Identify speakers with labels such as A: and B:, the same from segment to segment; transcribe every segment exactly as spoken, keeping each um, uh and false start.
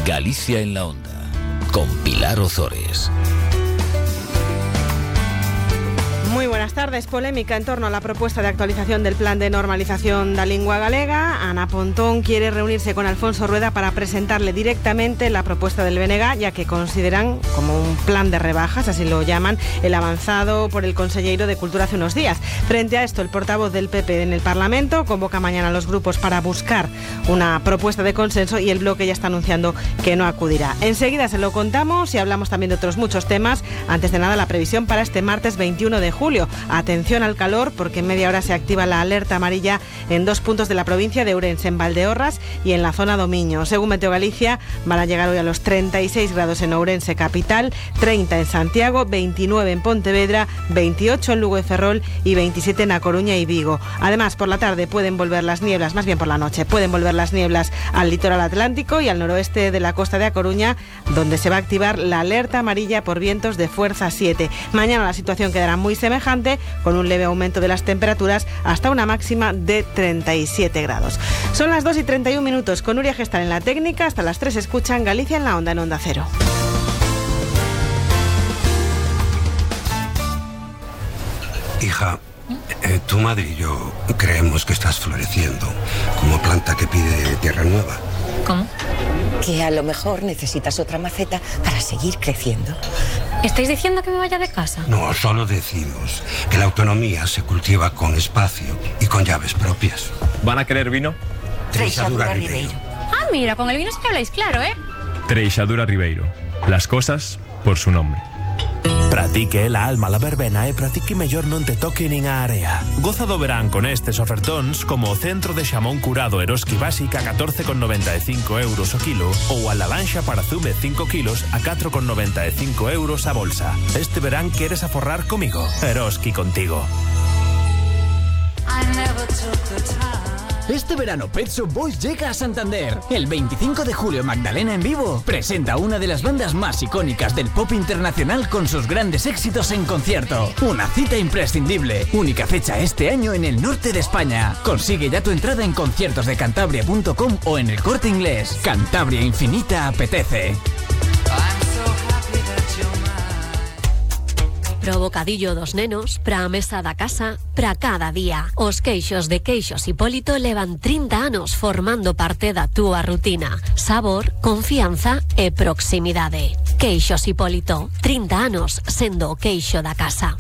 A: Galicia en la Onda, con Pilar Ozores.
B: Moi buenas tardes. Polémica en torno a la propuesta de actualización del Plan de Normalización da Lingua Galega. Ana Pontón quiere reunirse con Alfonso Rueda para presentarle directamente la propuesta del B N G, ya que consideran como un plan de rebajas, así lo llaman, el avanzado por el consejero de Cultura hace unos días. Frente a esto, el portavoz del P P en el Parlamento convoca mañana a los grupos para buscar una propuesta de consenso y el bloque ya está anunciando que no acudirá. Enseguida se lo contamos y hablamos también de otros muchos temas. Antes de nada, la previsión para este martes veintiuno de julio. Atención al calor, porque en media hora se activa la alerta amarilla en dos puntos de la provincia de Ourense, en Valdeorras y en la zona do Miño. Según Meteo Galicia, van a llegar hoy a los treinta y seis grados en Ourense capital, treinta en Santiago, veintinueve en Pontevedra, veintiocho en Lugo y Ferrol y veintisiete en A Coruña y Vigo. Además, por la tarde pueden volver las nieblas, más bien por la noche, pueden volver las nieblas al litoral atlántico y al noroeste de la costa de A Coruña, donde se va a activar la alerta amarilla por vientos de fuerza siete. Mañana la situación quedará muy semejante, con un leve aumento de las temperaturas hasta una máxima de treinta y siete grados. Son las dos y treinta y un minutos, con Nuria Gestal en la técnica. Hasta las tres escuchan Galicia en la Onda, en Onda Cero.
C: Hija, eh, tu madre y yo creemos que estás floreciendo como planta que pide tierra nueva.
D: ¿Cómo?
E: Que a lo mejor necesitas otra maceta para seguir creciendo.
D: ¿Estáis diciendo que me vaya de casa?
C: No, solo decimos que la autonomía se cultiva con espacio y con llaves propias.
F: ¿Van a querer vino?
C: Treixadura Ribeiro.
D: Ah, mira, con el vino sí que habláis claro, ¿eh?
F: Treixadura Ribeiro. Las cosas por su nombre.
G: Pratique la alma la verbena e pratique mellor non te toque nin a area. Goza do verán con estes ofertóns como o centro de xamón curado Eroski Básica a catorce con noventa e cinco euros o kilo ou a lavanxa para zume cinco kilos a catro con noventa e cinco euros a bolsa. Este verán queres aforrar comigo? Eroski contigo.
H: Este verano Pet Shop Boys llega a Santander. El veinticinco de julio Magdalena en Vivo presenta una de las bandas más icónicas del pop internacional con sus grandes éxitos en concierto. Una cita imprescindible. Única fecha este año en el norte de España. Consigue ya tu entrada en conciertos de cantabria punto com o en el Corte Inglés. Cantabria Infinita apetece.
I: Pro bocadillo dos nenos, pra a mesa da casa, pra cada día. Os queixos de Queixos Hipólito levan trinta anos formando parte da túa rutina. Sabor, confianza e proximidade. Queixos Hipólito, trinta anos sendo o queixo da casa.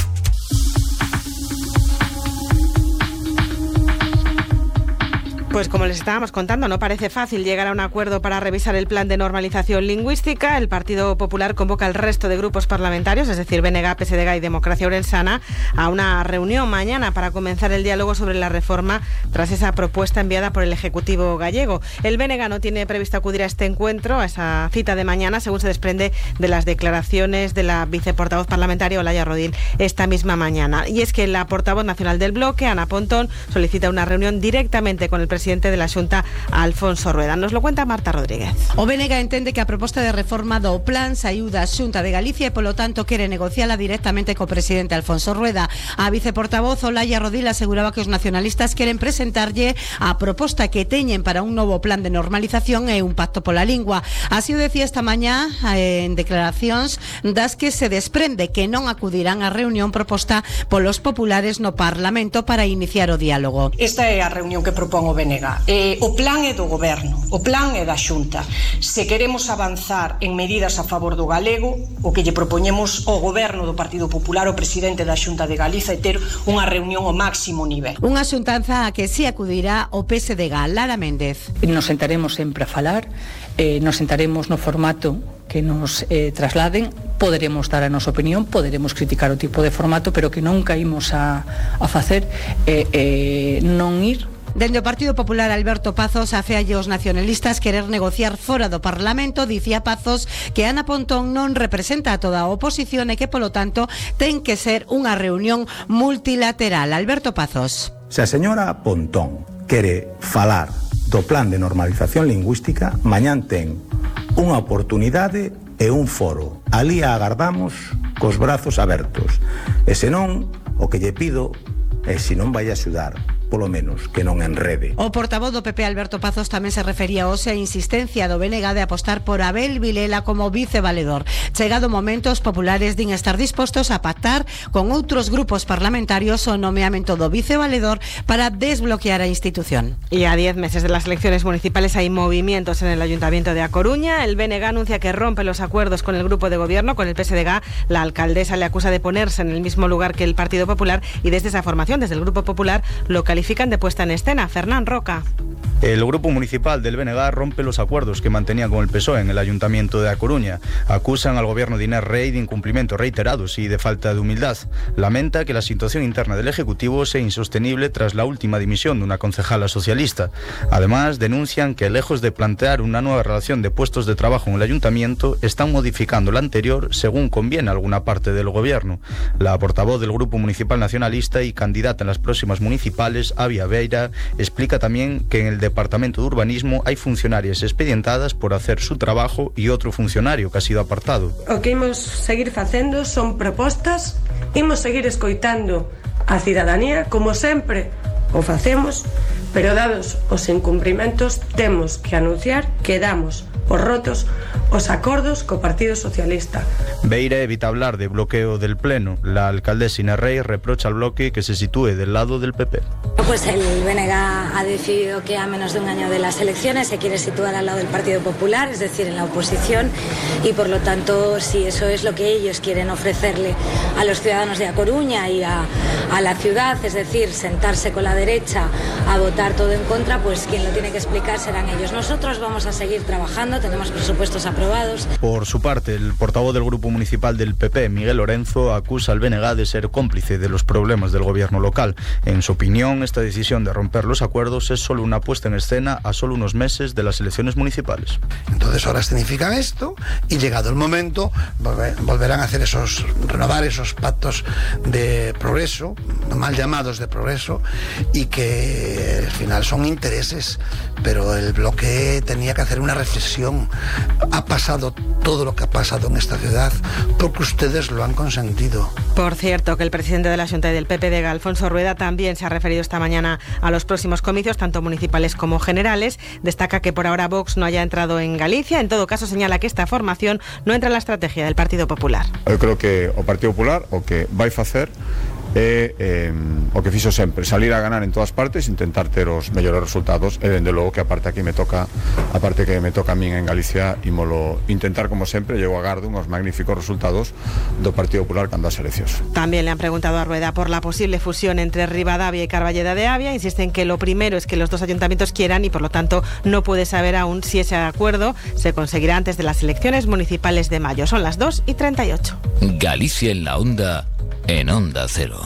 B: Pues como les estábamos contando, no parece fácil llegar a un acuerdo para revisar el plan de normalización lingüística. El Partido Popular convoca al resto de grupos parlamentarios, es decir, B N G, P S D G y Democracia Ourensana, a una reunión mañana para comenzar el diálogo sobre la reforma tras esa propuesta enviada por el Ejecutivo gallego. El B N G no tiene previsto acudir a este encuentro, a esa cita de mañana, según se desprende de las declaraciones de la viceportavoz parlamentaria Olaya Rodil esta misma mañana. Y es que la portavoz nacional del bloque, Ana Pontón, solicita una reunión directamente con el presidente de la Xunta, Alfonso Rueda. Nos lo cuenta Marta Rodríguez.
J: O B N G entende que a proposta de reforma do plan saiu da Xunta de Galicia e, polo tanto, quere negociala directamente co presidente Alfonso Rueda. A viceportavoz Olaya Rodil aseguraba que os nacionalistas queren presentarlle a proposta que teñen para un novo plan de normalización e un pacto pola lingua. Así o decía esta mañá en declaracións das que se desprende que non acudirán á reunión proposta polos populares no Parlamento para iniciar o diálogo.
K: Esta é a reunión que propón o B N G. Eh, o plan é do goberno, o plan é da Xunta. Se queremos avanzar en medidas a favor do galego, o que lle propoñemos ao goberno do Partido Popular, o presidente da Xunta de Galiza, é ter unha reunión ao máximo nivel.
J: Unha xuntanza a que si acudirá o P S D G. Lara Méndez.
L: Nos sentaremos sempre a falar, eh, nos sentaremos no formato que nos eh, trasladen, poderemos dar a nosa opinión, poderemos criticar o tipo de formato, pero que non caímos a, a facer eh, eh, non ir.
J: Dende o Partido Popular, Alberto Pazos afealle aos nacionalistas querer negociar fora do Parlamento. Dicía Pazos que Ana Pontón non representa a toda a oposición e que, polo tanto, ten que ser unha reunión multilateral. Alberto Pazos.
M: Se a señora Pontón quere falar do plan de normalización lingüística, mañán ten unha oportunidade e un foro. Alí a agardamos cos brazos abertos. E senón, o que lle pido é, se non vai axudar polo menos que non enrede.
J: O portavoz do P P Alberto Pazos tamén se refería hoxe a insistencia do B N G de apostar por Abel Vilela como vicevaledor. Chegado o momento, os populares din estar dispostos a pactar con outros grupos parlamentarios o nomeamento do vicevaledor para desbloquear a institución.
B: Y a diez meses de las elecciones municipales hay movimientos en el Ayuntamiento de A Coruña. El B N G anuncia que rompe los acuerdos con el grupo de gobierno, con el P S D G. La alcaldesa le acusa de ponerse en el mismo lugar que el Partido Popular y desde esa formación, desde el Grupo Popular, lo califican de puesta en escena. Fernán Roca.
N: El grupo municipal del B N G rompe los acuerdos que mantenía con el P S O E en el Ayuntamiento de A Coruña. Acusan al gobierno de Inés Rey de incumplimientos reiterados y de falta de humildad. Lamenta que la situación interna del Ejecutivo sea insostenible tras la última dimisión de una concejala socialista. Además, denuncian que, lejos de plantear una nueva relación de puestos de trabajo en el Ayuntamiento, están modificando la anterior según conviene a alguna parte del gobierno. La portavoz del Grupo Municipal Nacionalista y candidata en las próximas municipales, Avia Beira, explica también que en el Departamento de Urbanismo hay funcionarias expedientadas por hacer su trabajo y otro funcionario que ha sido apartado.
O: O que imos seguir facendo son propostas, imos seguir escoitando a cidadanía, como sempre o facemos, pero dados os incumprimentos temos que anunciar que damos por rotos os acordos co Partido Socialista.
N: Beira evita hablar de bloqueo del Pleno. La alcaldesa Inés Rey reprocha al bloque que se sitúe del lado del P P.
P: Pues el B N G ha decidido que a menos de un año de las elecciones se quiere situar al lado del Partido Popular, es decir, en la oposición, y por lo tanto, si eso es lo que ellos quieren ofrecerle a los ciudadanos de A Coruña y a, a la ciudad, es decir, sentarse con la derecha a votar todo en contra, pues quien lo tiene que explicar serán ellos. Nosotros vamos a seguir trabajando, tenemos presupuestos aprobados.
N: Por su parte, el portavoz del Grupo Municipal del P P, Miguel Lorenzo, acusa al B N G de ser cómplice de los problemas del gobierno local. En su opinión, esta decisión de romper los acuerdos es solo una puesta en escena a solo unos meses de las elecciones municipales.
Q: Entonces ahora significan esto y llegado el momento volver, volverán a hacer esos, renovar esos pactos de progreso, mal llamados de progreso, y que al final son intereses, pero el bloque tenía que hacer una reflexión. Ha pasado todo lo que ha pasado en esta ciudad porque ustedes lo han consentido.
B: Por cierto, que el presidente de la Xunta y del P P D G, Alfonso Rueda, también se ha referido esta mañana a los próximos comicios, tanto municipales como generales. Destaca que por ahora Vox no haya entrado en Galicia. En todo caso, señala que esta formación no entra en la estrategia del Partido Popular.
R: Eu creo que o Partido Popular o que vai facer é eh, o que fixo sempre, salir a ganar en todas partes, intentar ter os mellores resultados, e dende logo que a parte aquí me toca, a parte que me toca a min en Galicia, ímolo intentar como sempre. Llego a agardo uns magníficos resultados do Partido Popular cando as eleccións.
B: También le han preguntado a Rueda por la posible fusión entre Ribadavia y Carballeda de Avia. Insisten que lo primero es que los dos ayuntamientos quieran y por lo tanto no puede saber aún si ese acuerdo se conseguirá antes de las elecciones municipales de mayo. Son las dos y treinta y ocho.
A: Galicia en la onda, en Onda Cero.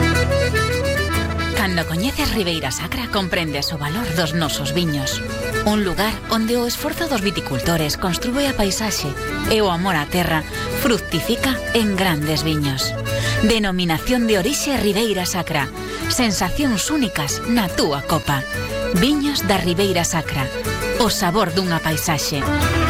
S: Cando coñeces Ribeira Sacra comprendes o valor dos nosos viños. Un lugar onde o esforzo dos viticultores construe a paisaxe e o amor á terra fructifica en grandes viños. Denominación de orixe Ribeira Sacra. Sensacións únicas na túa copa. Viños da Ribeira Sacra. O sabor dunha paisaxe.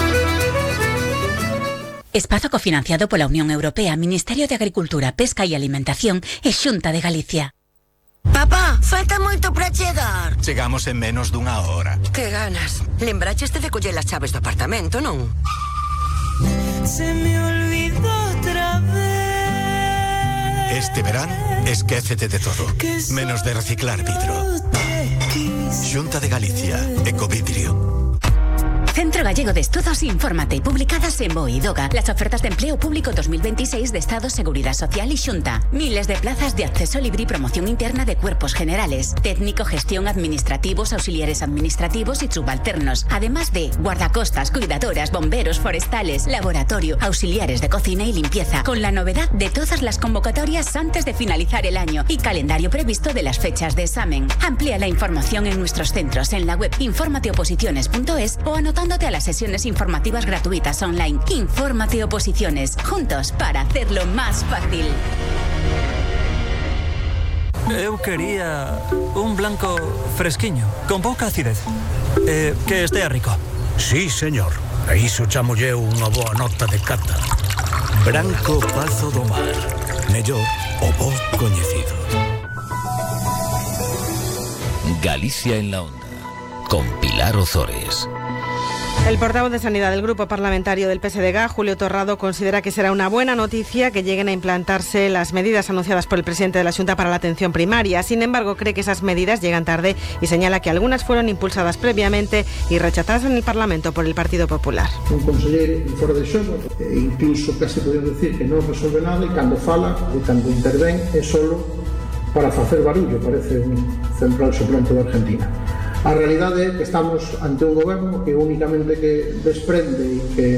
S: Espazo cofinanciado pola Unión Europea, Ministerio de Agricultura, Pesca e Alimentación e Xunta de Galicia.
T: Papá, falta moito para chegar.
U: Chegamos en menos dunha hora.
T: Que ganas. Lembraxeste de coller as chaves do apartamento, non?
V: Se me olvidó otra vez.
U: Este verán, esquécete de todo, menos de reciclar vidro. Xunta de Galicia, Ecovidrio.
S: Centro Gallego de Estudos, infórmate. Publicadas en BOE y DOGA. Las ofertas de empleo público dos mil veintiséis de Estado, Seguridad Social y Xunta. Miles de plazas de acceso libre y promoción interna de cuerpos generales. Técnico, gestión, administrativos, auxiliares administrativos y subalternos. Además de guardacostas, cuidadoras, bomberos, forestales, laboratorio, auxiliares de cocina y limpieza. Con la novedad de todas las convocatorias antes de finalizar el año y calendario previsto de las fechas de examen. Amplía la información en nuestros centros en la web informateoposiciones punto es o anotando a las sesiones informativas gratuitas online. Infórmate Oposiciones, juntos para hacerlo más fácil.
W: Eu quería un blanco fresquiño, con pouca acidez, eh, que estea rico.
X: Sí, señor. A iso chamolle unha boa nota de cata. Branco Pazo do Mar. Mellor o bo coñecido.
A: Galicia en la Onda, con Pilar Ozores.
B: El portavoz de Sanidad del Grupo Parlamentario del P S D G, Julio Torrado, considera que será una buena noticia que lleguen a implantarse las medidas anunciadas por el presidente de la Xunta para la atención primaria. Sin embargo, cree que esas medidas llegan tarde y señala que algunas fueron impulsadas previamente y rechazadas en el Parlamento por el Partido Popular.
C: Un consellero fora de xogo, incluso casi podemos decir que non resolve nada, e cando fala e cando intervén é solo para facer barullo, parece un central suplente de Argentina. A realidade é que estamos ante un goberno que únicamente que desprende e que,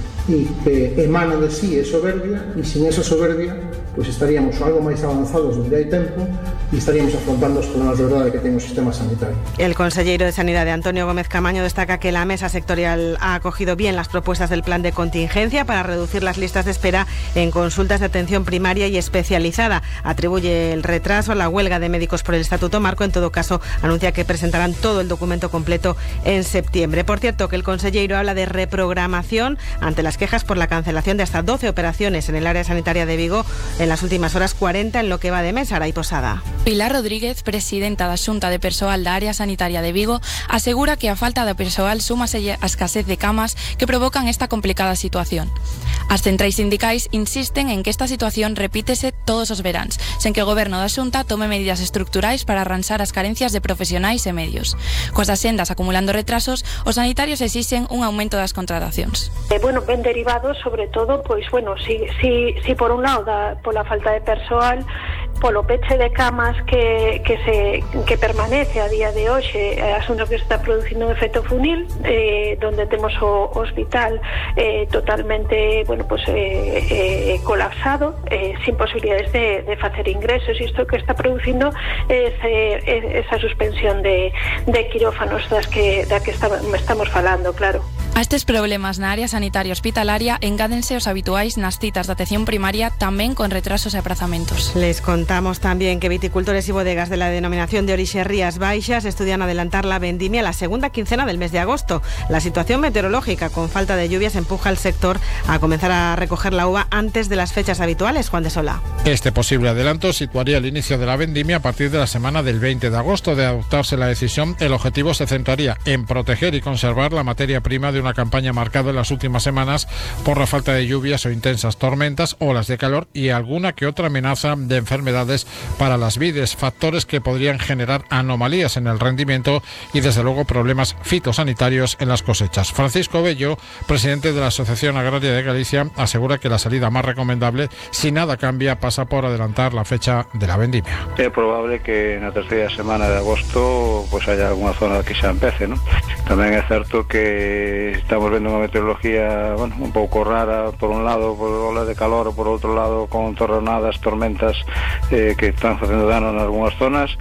C: e que emana de sí é soberbia, e sin esa soberbia pues estaríamos algo máis avanzados donde hai tempo e estaríamos afrontando os problemas de verdade que ten o sistema sanitario.
B: El consejero de Sanidade, Antonio Gómez Camaño, destaca que la mesa sectorial ha acogido bien las propuestas del plan de contingencia para reducir las listas de espera en consultas de atención primaria y especializada. Atribuye el retraso a la huelga de médicos por el Estatuto Marco. En todo caso, anuncia que presentarán todo el documento completo en septiembre. Por cierto, que el consejero habla de reprogramación ante las quejas por la cancelación de hasta doce operaciones en el área sanitaria de Vigo. En las últimas horas, cuarenta en lo que va de mes. Ara y Posada.
D: Pilar Rodríguez, presidenta da Xunta de Persoal da área sanitaria de Vigo, asegura que a falta de persoal súmase a escasez de camas que provocan esta complicada situación. As centrais sindicais insisten en que esta situación repítese todos os veráns, sen que o goberno da Xunta tome medidas estructurais para arranxar as carencias de profesionais e medios. Coas asendas acumulando retrasos, os sanitarios exixen un aumento das contratacións.
E: Eh, bueno, ben derivados, sobre todo, pois, bueno, si, si, si por un lado da, pola falta de persoal, polo peche de camas que, que, se, que permanece a día de hoxe, é asunto que se está producindo un efecto funil, eh, donde temos o hospital eh, totalmente, bueno, pues, eh, eh, colapsado, eh, sin posibilidades de, de facer ingresos, e isto que está producindo é ese, esa suspensión de, de quirófanos das que, da que está, estamos falando, claro.
D: A estes problemas na área sanitaria hospitalaria engádense os habituais nas citas de atención primaria, tamén con retrasos e aprazamentos.
B: Les contamos también que viticultores y bodegas de la denominación de orixe Rías Baixas estudian adelantar la vendimia a la segunda quincena del mes de agosto. La situación meteorológica con falta de lluvias empuja al sector a comenzar a recoger la uva antes de las fechas habituales. Juan de Sola.
F: Este posible adelanto situaría el inicio de la vendimia a partir de la semana del veinte de agosto. De adoptarse la decisión, el objetivo se centraría en proteger y conservar la materia prima de una campaña marcada en las últimas semanas por la falta de lluvias o intensas tormentas, olas de calor y alguna que otra amenaza de enfermedades para las vides, factores que podrían generar anomalías en el rendimiento y desde luego problemas fitosanitarios en las cosechas. Francisco Bello, presidente de la Asociación Agraria de Galicia, asegura que la salida más recomendable, si nada cambia, pasa por adelantar la fecha de la vendimia.
Y: É probable que na terceira semana de agosto pues haya alguna zona que xa empece, ¿no? Tamén é certo que estamos vendo unha meteorología, bueno, un pouco rara, por un lado por olas de calor, por outro lado con torrenadas, tormentas eh, que están facendo dano en algunhas zonas.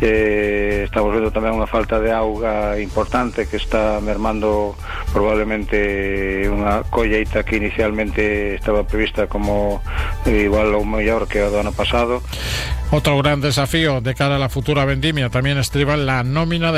Y: Eh, estamos vendo tamén unha falta de auga importante que está mermando probablemente unha colleita que inicialmente estaba prevista como eh, igual ou mellor que o do ano pasado.
F: Otro gran desafío de cara a la futura vendimia también estriba en la nómina de